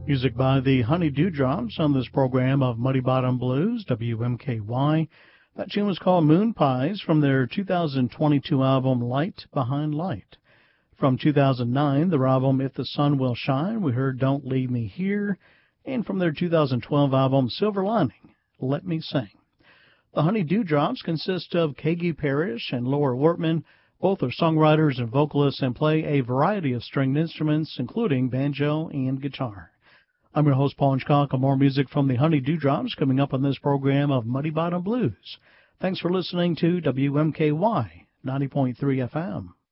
Music by the Honey Dewdrops on this program of Muddy Bottom Blues, WMKY. That tune was called Moon Pies from their 2022 album Light Behind Light. From 2009, their album If the Sun Will Shine, we heard Don't Leave Me Here. And from their 2012 album Silver Lining, Let Me Sing. The Honey Dewdrops consist of Kagi Parrish and Laura Wortman. Both are songwriters and vocalists and play a variety of stringed instruments, including banjo and guitar. I'm your host, Paul Inchcock. More music from the Honey Dewdrops coming up on this program of Muddy Bottom Blues. Thanks for listening to WMKY 90.3 FM.